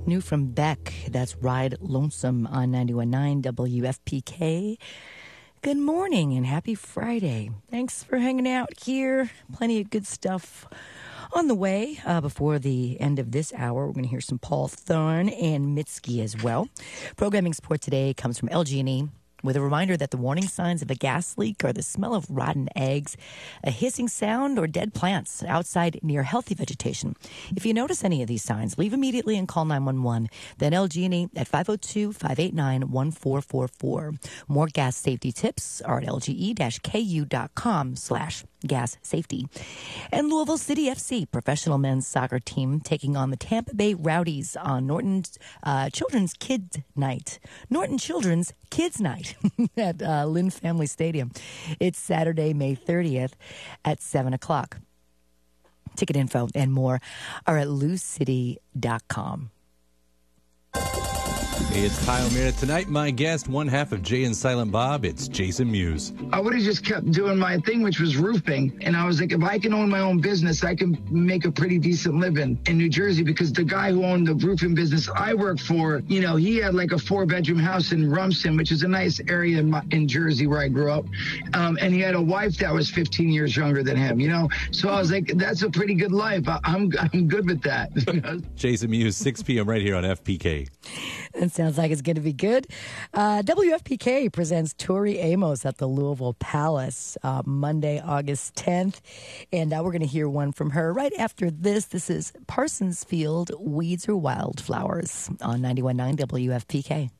new from Beck. That's Ride Lonesome on 91.9 WFPK. Good morning and happy Friday. Thanks for hanging out here. Plenty of good stuff on the way. Before the end of this hour, we're going to hear some Paul Thorne and Mitski as well. Programming support today comes from LG&E, with a reminder that the warning signs of a gas leak are the smell of rotten eggs, a hissing sound, or dead plants outside near healthy vegetation. If you notice any of these signs, leave immediately and call 911. Then LG&E at 502-589-1444. More gas safety tips are at lge-ku.com/gas safety. And Louisville City FC, professional men's soccer team, taking on the Tampa Bay Rowdies on Norton's Children's Kids Night. Norton Children's Kids Night at Lynn Family Stadium. It's Saturday, May 30th at 7 o'clock. Ticket info and more are at loucity.com. Hey, it's Kyle Meredith. Tonight, my guest, one half of Jay and Silent Bob, it's Jason Mewes. I would have just kept doing my thing, which was roofing. And I was like, if I can own my own business, I can make a pretty decent living in New Jersey, because the guy who owned the roofing business I worked for, you know, he had like a 4-bedroom house in Rumson, which is a nice area in Jersey where I grew up. And he had a wife that was 15 years younger than him, you know? So I was like, that's a pretty good life. I'm good with that. Jason Mewes, 6 p.m. right here on FPK. That sounds like it's going to be good. WFPK presents Tori Amos at the Louisville Palace Monday, August 10th. And we're going to hear one from her right after this. This is Parsons Field, Weeds or Wildflowers on 91.9 WFPK.